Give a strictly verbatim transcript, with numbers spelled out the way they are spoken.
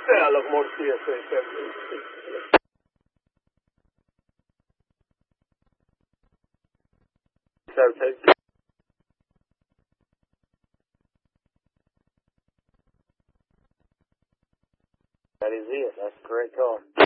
Yeah, locomotive C S A seven. seven. That is it. That's the correct car.